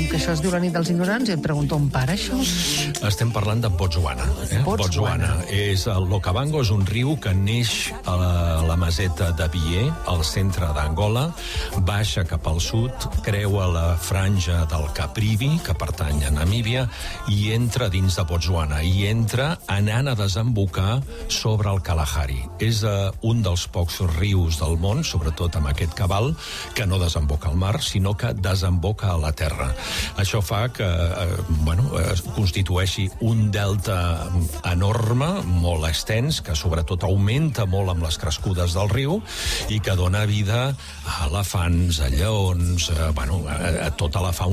que això es diu la nit dels ignorants i et pregunto on para això. Estem parlant de Botswana. Botswana. L'Okavango és un riu que neix a la meseta de Bié, al centre d'Angola, baixa cap al sud, creua la franja del Caprivi, que pertany a Namíbia, i entra dins de Botswana, i entra anant a desembocar sobre el Kalahari. És un dels pocs rius del món, sobretot amb aquest cabal, que no desemboca al mar, sinó que desemboca a la terra. Això fa que constitueixi un delta enorme, molt extens, que sobretot augmenta molt amb les crescudes del riu i que dona vida a elefants, a lleons, a tota la fauna